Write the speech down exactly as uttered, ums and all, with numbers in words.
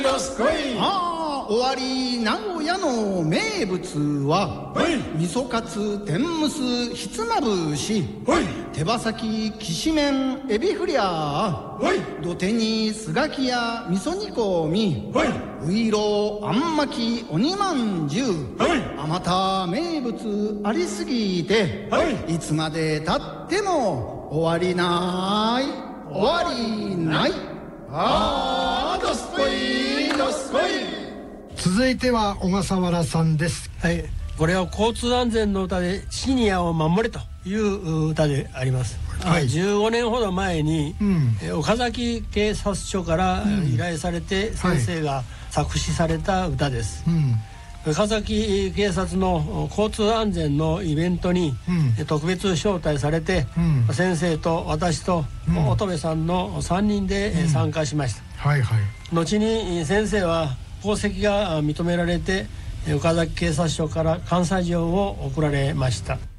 どすこい。 ああ、終わり名古屋の名物は、 はい、 味噌カツ天むすひつまぶし、 はい、 手羽先きしめんエビフリャー、 はい、 土手にすがきや味噌煮込み、 はい、 ういろあん巻き鬼まんじゅう、 はい、 あまた名物ありすぎて、 はい、 いつまでたっても終わりない終わりない。あーどすこいどすこい。 続いては小笠原さんです。 はい、これは交通安全の歌でシニアを守れという歌であります。はい、じゅうごねんほど前に、うん、岡崎警察署から依頼されて先生が作詞された歌です。うん、岡崎警察の交通安全のイベントに、うん、特別招待されて、うん、先生と私と乙部さんのさんにんで参加しました。うん、はいはい、後に先生は功績が認められて岡崎警察署から感謝状を贈られました。